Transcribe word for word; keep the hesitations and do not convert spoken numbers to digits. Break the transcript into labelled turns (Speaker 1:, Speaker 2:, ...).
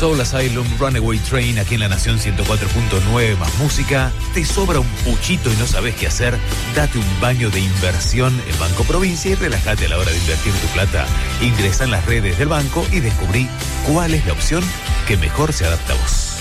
Speaker 1: Soul Asylum, Runaway Train, aquí en La Nación ciento cuatro punto nueve más música. ¿Te sobra un puchito y no sabes qué hacer? Date un baño de inversión en Banco Provincia y relájate a la hora de invertir tu plata. Ingresa en las redes del banco y descubrí cuál es la opción que mejor se adapta a vos.